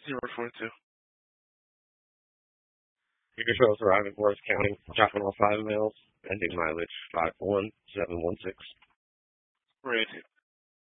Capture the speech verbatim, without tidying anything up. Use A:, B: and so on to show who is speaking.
A: zero four two.
B: Vehicles arriving in Forest County, dropping off five males, ending mileage five one seven one six.
A: Rated.